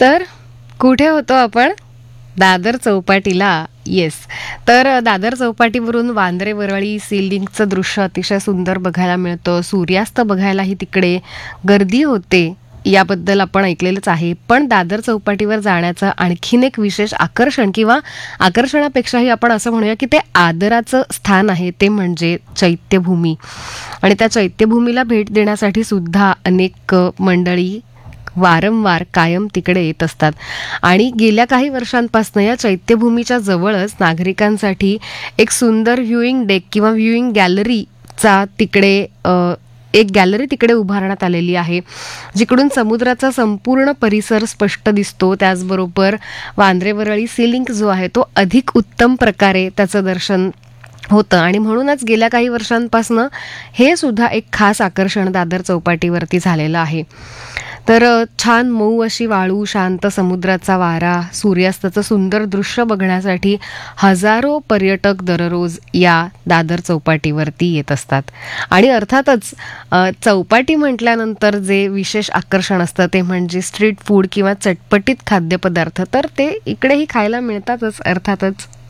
तर कुठे होतो आपण? दादर चौपाटीला. येस. तर दादर चौपाटीवरून वांद्रे वरळी सी लिंकचं दृश्य अतिशय सुंदर बघायला मिळतं. सूर्यास्त बघायलाही तिकडे गर्दी होते, याबद्दल आपण ऐकलेलंच आहे. पण दादर चौपाटीवर जाण्याचं आणखीन एक विशेष आकर्षण किंवा आकर्षणापेक्षाही आपण असं म्हणूया की ते आदराचं स्थान आहे, ते म्हणजे चैत्यभूमी. आणि त्या चैत्यभूमीला भेट देण्यासाठी सुद्धा अनेक मंडळी वारंवार कायम तिकडे येत असतात. आणि गेल्या काही वर्षांपासून या चैत्यभूमीच्या जवळच नागरिकांसाठी एक सुंदर व्ह्यूइंग डेक किंवा व्ह्यूइंग गॅलरीचा तिकडे एक गॅलरी तिकडे उभारण्यात आलेली आहे, जिकडून समुद्राचा संपूर्ण परिसर स्पष्ट दिसतो. त्याचबरोबर वांद्रे वरळी सी लिंक जो आहे तो अधिक उत्तम प्रकारे त्याचं दर्शन होतं. आणि म्हणूनच गेल्या काही वर्षांपासून हे सुद्धा एक खास आकर्षण दादर चौपाटीवरती झालेलं आहे. तर छान मऊ अशी वाळू, शांत समुद्राचा वारा, सूर्यास्ताचं सुंदर दृश्य बघण्यासाठी हजारो पर्यटक दररोज या दादर चौपाटीवरती येत असतात. आणि अर्थातच चौपाटी म्हटल्यानंतर जे विशेष आकर्षण असतं ते म्हणजे स्ट्रीट फूड किंवा चटपटीत खाद्यपदार्थ. तर ते इकडेही खायला मिळतातच अर्थातच.